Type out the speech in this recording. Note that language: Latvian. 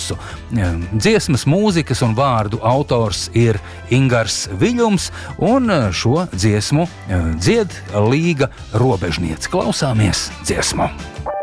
klusu. Dziesmas, mūzikas un vārdu autors ir Ingars Viļums, un šo dziesmu dzied Līga Robežniece. Klausāmies dziesmu!